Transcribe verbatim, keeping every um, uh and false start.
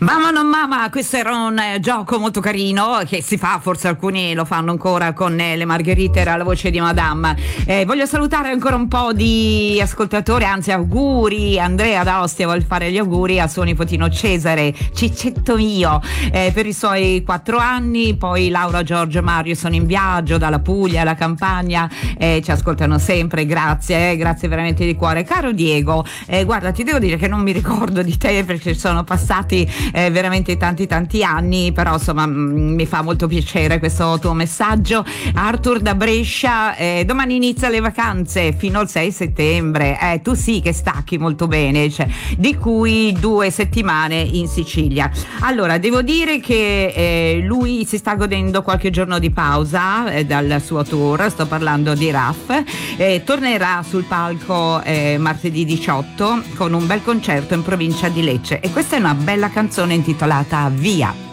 Mamma non mamma, questo era un eh, gioco molto carino che si fa, forse alcuni lo fanno ancora con eh, le margherite alla voce di Madame. Eh, voglio salutare ancora un po' di ascoltatori, anzi auguri. Andrea da Ostia vuole fare gli auguri a suo nipotino Cesare, Ciccetto mio, eh, per i suoi quattro anni. Poi Laura, Giorgio e Mario sono in viaggio dalla Puglia alla Campania, eh, ci ascoltano sempre, grazie, eh, grazie veramente di cuore. Caro Diego, eh, guarda, ti devo dire che non mi ricordo di te perché sono passati Eh, veramente tanti tanti anni, però insomma mh, mi fa molto piacere questo tuo messaggio. Arthur da Brescia, eh, domani inizia le vacanze fino al sei settembre, eh, tu sì che stacchi molto bene, cioè, di cui due settimane in Sicilia. Allora devo dire che eh, lui si sta godendo qualche giorno di pausa eh, dal suo tour, sto parlando di Raf, eh, tornerà sul palco eh, martedì diciotto con un bel concerto in provincia di Lecce, e questa è una bella canzone intitolata Via.